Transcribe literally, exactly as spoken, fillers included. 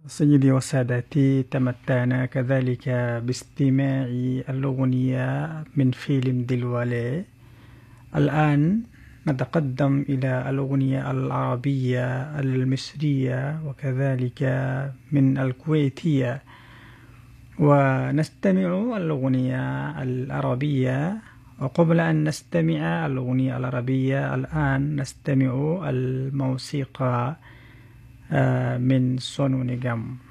سيدي وسادتي، تمتعنا كذلك باستماع الأغنية من فيلم دلوالي. الآن نتقدم إلى الأغنية العربية المصرية وكذلك من الكويتية، ونستمع الأغنية العربية. وقبل أن نستمع الأغنية العربية الآن نستمع الموسيقى من سونو نيغام.